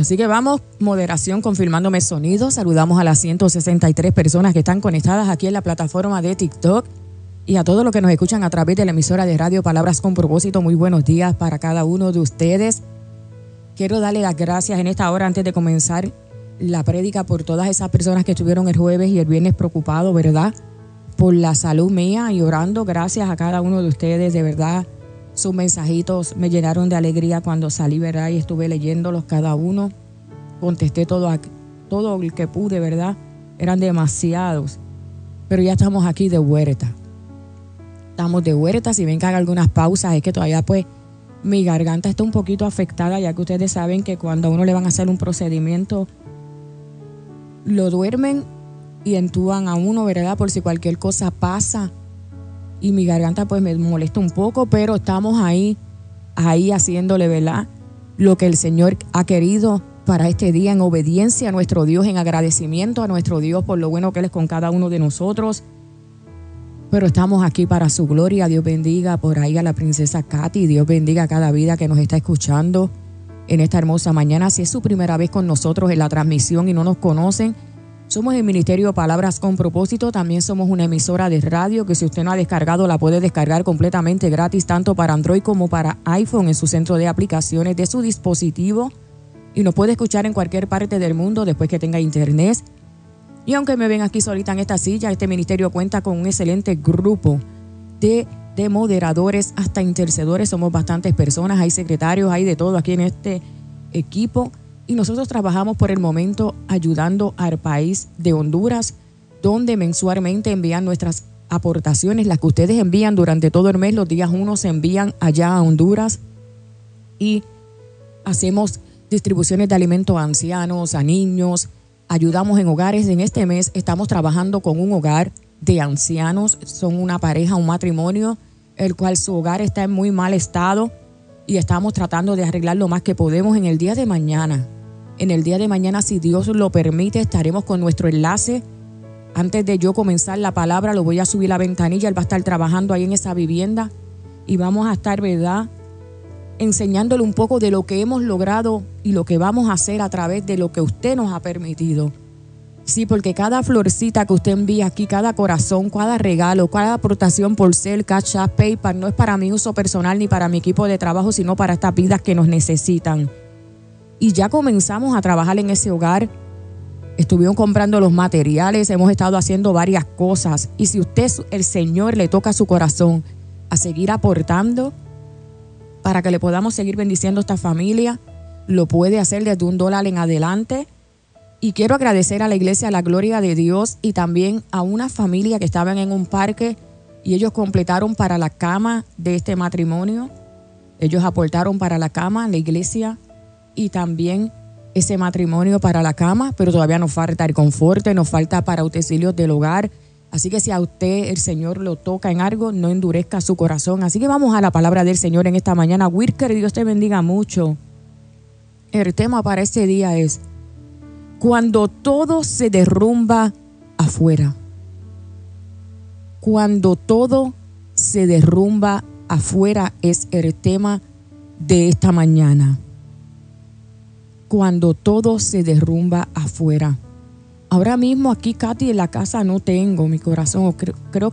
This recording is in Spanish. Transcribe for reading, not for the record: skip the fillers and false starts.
Así que vamos, moderación confirmándome sonido. Saludamos a las 163 personas que están conectadas aquí en la plataforma de TikTok y a todos los que nos escuchan a través de la emisora de radio Palabras con Propósito. Muy buenos días para cada uno de ustedes. Quiero darle las gracias en esta hora antes de comenzar la prédica por todas esas personas que estuvieron el jueves y el viernes preocupados, ¿verdad? Por la salud mía y orando. Gracias a cada uno de ustedes, de verdad. Sus mensajitos me llenaron de alegría cuando salí, ¿verdad? Y estuve leyéndolos cada uno. Contesté todo el que pude, ¿verdad? Eran demasiados. Pero ya estamos aquí de vuelta. Estamos de vuelta. Si ven que haga algunas pausas, es que todavía pues mi garganta está un poquito afectada, ya que ustedes saben que cuando a uno le van a hacer un procedimiento, lo duermen y entúan a uno, ¿verdad? Por si cualquier cosa pasa. Y mi garganta pues me molesta un poco, pero estamos ahí haciéndole, ¿verdad? Lo que el Señor ha querido para este día en obediencia a nuestro Dios, en agradecimiento a nuestro Dios por lo bueno que Él es con cada uno de nosotros. Pero estamos aquí para su gloria. Dios bendiga por ahí a la princesa Katy. Dios bendiga a cada vida que nos está escuchando en esta hermosa mañana. Si es su primera vez con nosotros en la transmisión y no nos conocen, somos el Ministerio Palabras con Propósito. También somos una emisora de radio que si usted no ha descargado, la puede descargar completamente gratis, tanto para Android como para iPhone en su centro de aplicaciones de su dispositivo. Y nos puede escuchar en cualquier parte del mundo después que tenga internet. Y aunque me ven aquí solita en esta silla, este ministerio cuenta con un excelente grupo de moderadores hasta intercedores. Somos bastantes personas, hay secretarios, hay de todo aquí en este equipo. Y nosotros trabajamos por el momento ayudando al país de Honduras, donde mensualmente envían nuestras aportaciones, las que ustedes envían durante todo el mes. Los días 1 se envían allá a Honduras y hacemos distribuciones de alimentos a ancianos, a niños, ayudamos en hogares. En este mes estamos trabajando con un hogar de ancianos, son una pareja, un matrimonio, el cual su hogar está en muy mal estado. Y estamos tratando de arreglar lo más que podemos en el día de mañana. En el día de mañana, si Dios lo permite, estaremos con nuestro enlace. Antes de yo comenzar la palabra, lo voy a subir a la ventanilla. Él va a estar trabajando ahí en esa vivienda. Y vamos a estar, ¿verdad?, enseñándole un poco de lo que hemos logrado y lo que vamos a hacer a través de lo que usted nos ha permitido. Sí, porque cada florcita que usted envía aquí, cada corazón, cada regalo, cada aportación por Zelle, Cash App, PayPal, no es para mi uso personal ni para mi equipo de trabajo, sino para estas vidas que nos necesitan. Y ya comenzamos a trabajar en ese hogar. Estuvieron comprando los materiales, hemos estado haciendo varias cosas. Y si usted, el Señor, le toca su corazón a seguir aportando para que le podamos seguir bendiciendo a esta familia, lo puede hacer desde $1 en adelante. Y quiero agradecer a la Iglesia La Gloria de Dios y también a una familia que estaban en un parque y ellos completaron para la cama de este matrimonio. Ellos aportaron para la cama, la iglesia, y también ese matrimonio para la cama, pero todavía nos falta el conforte, nos falta para utensilios del hogar. Así que si a usted el Señor lo toca en algo, no endurezca su corazón. Así que vamos a la palabra del Señor en esta mañana. Wilker, Dios te bendiga mucho. El tema para este día es: cuando todo se derrumba afuera. Cuando todo se derrumba afuera es el tema de esta mañana. Cuando todo se derrumba afuera. Ahora mismo aquí, Katy, en la casa no tengo mi corazón. Creo que